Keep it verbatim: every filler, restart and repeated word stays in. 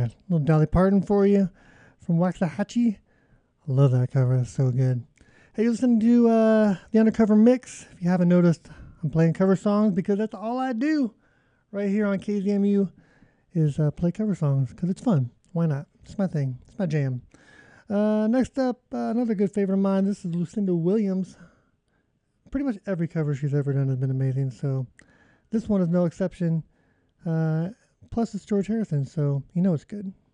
A little Dolly Parton for you from Waxahachie. I love that cover. It's so good. Hey, you listen to uh, the Undercover Mix. If you haven't noticed, I'm playing cover songs because that's all I do right here on K Z M U is uh, play cover songs because it's fun. Why not? It's my thing. It's my jam. Uh, next up, uh, another good favorite of mine. This is Lucinda Williams. Pretty much every cover she's ever done has been amazing, so this one is no exception. Uh, plus, it's George Harrison, so you know it's good.